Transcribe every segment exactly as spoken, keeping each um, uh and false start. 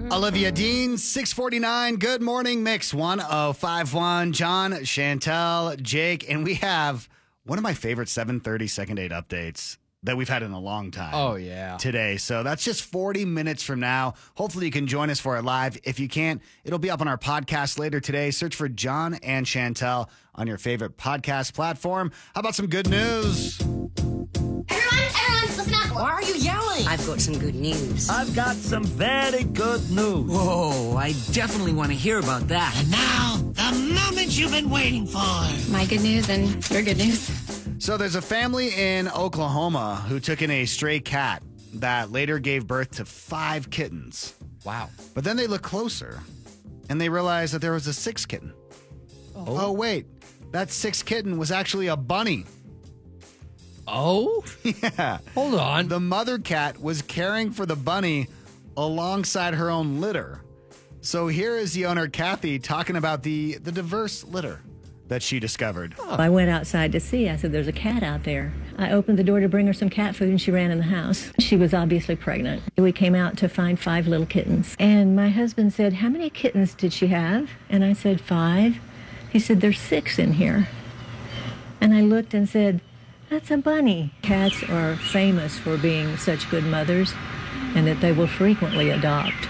Olivia Dean, six forty-nine. Good morning, Mix one oh five one. John, Chantel, Jake, and we have one of my favorite seven thirty second date updates that we've had in a long time. Oh, yeah. Today. So that's just forty minutes from now. Hopefully you can join us for it live. If you can't, it'll be up on our podcast later today. Search for John and Chantel on your favorite podcast platform. How about some good news? Everyone, everyone, listen up. Why are you yelling? I've got some good news. I've got some very good news. Whoa, I definitely want to hear about that. And now, the moment you've been waiting for. My good news and your good news. So there's a family in Oklahoma who took in a stray cat that later gave birth to five kittens. Wow. But then they looked closer and they realized that there was a sixth kitten. Oh. Oh, wait. That sixth kitten was actually a bunny. Oh? Yeah. Hold on. The mother cat was caring for the bunny alongside her own litter. So here is the owner, Kathy, talking about the, the diverse litter that she discovered. I went outside to see. I said, there's a cat out there. I opened the door to bring her some cat food, and she ran in the house. She was obviously pregnant. We came out to find five little kittens. And my husband said, how many kittens did she have? And I said, five. He said, there's six in here. And I looked and said, that's a bunny. Cats are famous for being such good mothers and that they will frequently adopt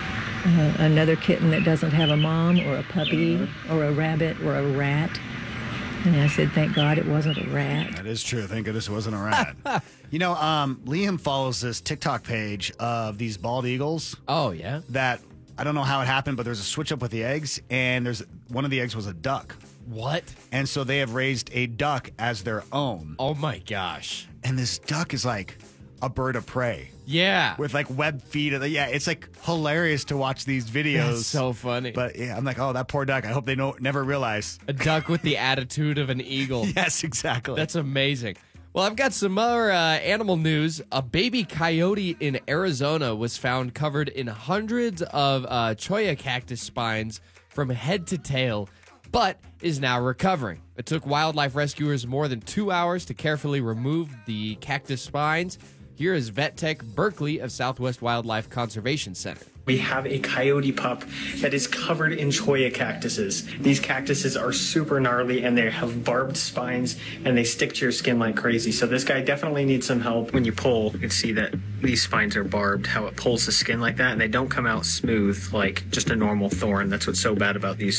uh, another kitten that doesn't have a mom or a puppy or a rabbit or a rat. And I said, thank God it wasn't a rat. That is true. Thank goodness it wasn't a rat. You know, um, Liam follows this TikTok page of these bald eagles Oh, yeah? that I don't know how it happened, but there's a switch up with the eggs, and there's one of the eggs was a duck. What? And so they have raised a duck as their own. Oh, my gosh. And this duck is like a bird of prey Yeah. with like web feet. Yeah, it's like hilarious to watch these videos. That's so funny. But yeah, I'm like, oh, that poor duck. I hope they know, never realize. A duck with the attitude of an eagle. Yes, exactly. That's amazing. Well, I've got some more uh, animal news. A baby coyote in Arizona was found covered in hundreds of uh, cholla cactus spines from head to tail, but is now recovering. It took wildlife rescuers more than two hours to carefully remove the cactus spines. Here is Vet Tech Berkeley of Southwest Wildlife Conservation Center. We have a coyote pup that is covered in cholla cactuses. These cactuses are super gnarly and they have barbed spines and they stick to your skin like crazy. So this guy definitely needs some help. When you pull, you can see that these spines are barbed, how it pulls the skin like that, and they don't come out smooth like just a normal thorn. That's what's so bad about these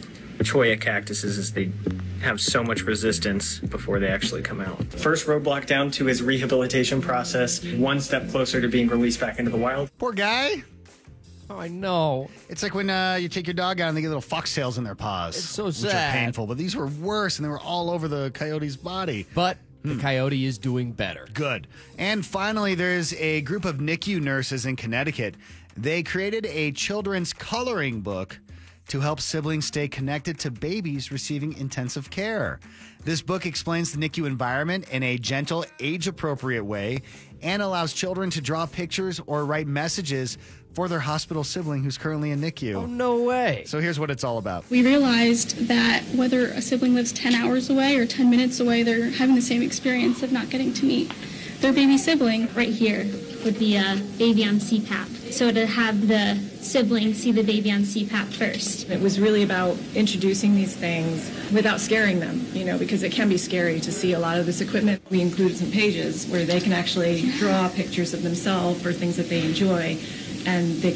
cholla cactuses is they have so much resistance before they actually come out. First roadblock down to his rehabilitation process, one step closer to being released back into the wild. Poor guy. Oh, I know. It's like when uh, you take your dog out and they get little foxtails in their paws. It's so Which sad. are painful, but these were worse and they were all over the coyote's body. But the coyote is doing better. Good. And finally, there's a group of N I C U nurses in Connecticut. They created a children's coloring book to help siblings stay connected to babies receiving intensive care. This book explains the N I C U environment in a gentle, age-appropriate way and allows children to draw pictures or write messages for their hospital sibling who's currently in N I C U. Oh, no way. So here's what it's all about. We realized that whether a sibling lives ten hours away or ten minutes away, they're having the same experience of not getting to meet their baby sibling. Right here would be a baby on C PAP. So to have the sibling see the baby on C PAP first. It was really about introducing these things without scaring them, you know, because it can be scary to see a lot of this equipment. We included some pages where they can actually draw pictures of themselves or things that they enjoy, and they